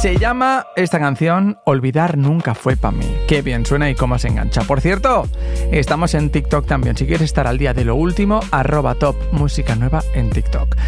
Se llama esta canción Olvidar nunca fue pa' mí. Qué bien suena y cómo se engancha. Por cierto, estamos en TikTok también. Si quieres estar al día de lo último, @top música nueva en TikTok.